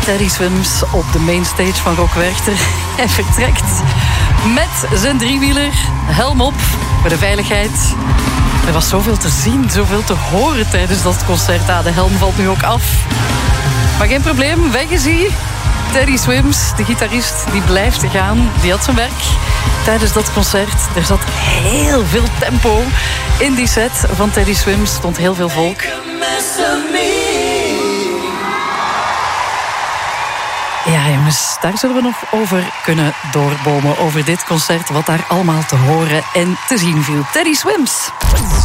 Teddy Swims op de mainstage van Rock Werchter. Hij vertrekt met zijn driewieler, helm op voor de veiligheid. Er was zoveel te zien, zoveel te horen tijdens dat concert. De helm valt nu ook af. Maar geen probleem, weg is hij. Teddy Swims, de gitarist, die blijft gaan. Die had zijn werk tijdens dat concert. Er zat heel veel tempo in die set van Teddy Swims. Er stond heel veel volk. Ja, jongens, daar zullen we nog over kunnen doorbomen. Over dit concert, wat daar allemaal te horen en te zien viel. Teddy Swims.